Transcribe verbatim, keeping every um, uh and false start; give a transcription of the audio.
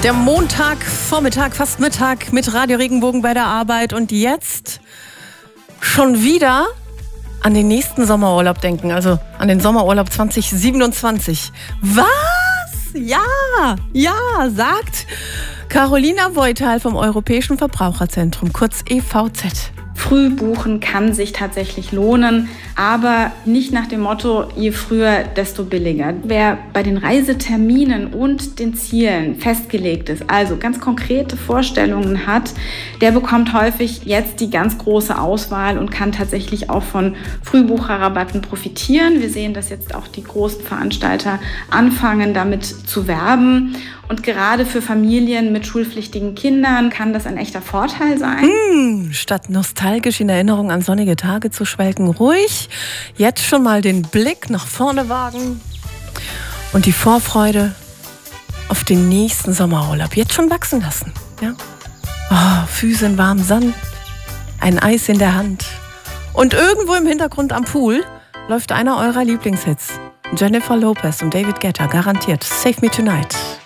Der Montagvormittag, fast Mittag mit Radio Regenbogen bei der Arbeit und jetzt schon wieder an den nächsten Sommerurlaub denken, also an den Sommerurlaub zwanzig siebenundzwanzig. Was? Ja, ja, sagt Carolina Voital vom Europäischen Verbraucherzentrum, kurz E V Z. Früh buchen kann sich tatsächlich lohnen, aber nicht nach dem Motto, je früher, desto billiger. Wer bei den Reiseterminen und den Zielen festgelegt ist, also ganz konkrete Vorstellungen hat, der bekommt häufig jetzt die ganz große Auswahl und kann tatsächlich auch von Frühbucherrabatten profitieren. Wir sehen, dass jetzt auch die großen Veranstalter anfangen, damit zu werben. Und gerade für Familien mit schulpflichtigen Kindern kann das ein echter Vorteil sein. Mm, statt nostalgisch in Erinnerung an sonnige Tage zu schwelgen, ruhig jetzt schon mal den Blick nach vorne wagen und die Vorfreude auf den nächsten Sommerurlaub jetzt schon wachsen lassen. Ja? Oh, Füße in warmem Sand, ein Eis in der Hand und irgendwo im Hintergrund am Pool läuft einer eurer Lieblingshits. Jennifer Lopez und David Guetta, garantiert Save Me Tonight.